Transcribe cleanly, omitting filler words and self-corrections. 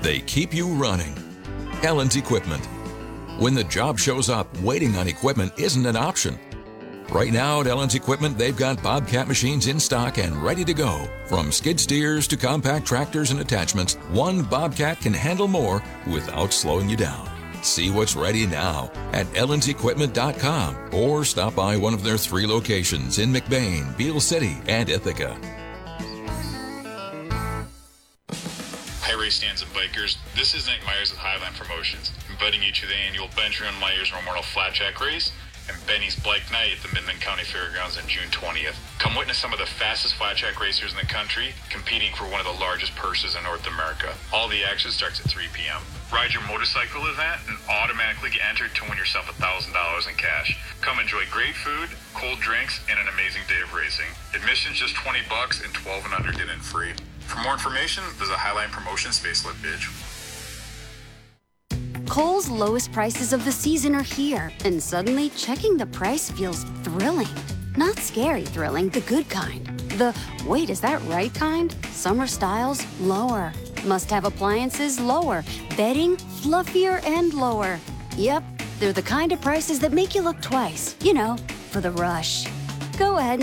they keep you running. Ellen's Equipment. When the job shows up, waiting on equipment isn't an option. Right now at Ellen's Equipment, they've got Bobcat machines in stock and ready to go. From skid steers to compact tractors and attachments, one Bobcat can handle more without slowing you down. See what's ready now at ellensequipment.com or stop by one of their 3 locations in McBain, Beale City, and Ithaca. Hi, race stands and bikers. This is Nick Myers with Highline Promotions, inviting you to the annual Benjamin Myers Memorial Flatjack Race and Benny's Bike Night at the Midland County Fairgrounds on June 20th. Come witness some of the fastest flatjack racers in the country, competing for one of the largest purses in North America. All the action starts at 3 p.m. Ride your motorcycle event and automatically get entered to win yourself $1,000 in cash. Come enjoy great food, cold drinks, and an amazing day of racing. Admission's just $20 and 12 and under get in free. For more information, visit Highline Promotions Facebook page. Kohl's lowest prices of the season are here, and suddenly checking the price feels thrilling. Not scary thrilling, the good kind. The, wait, is that right kind? Summer styles, lower. Must-have appliances, lower. Bedding, fluffier and lower. Yep, they're the kind of prices that make you look twice, you know, for the rush. Go ahead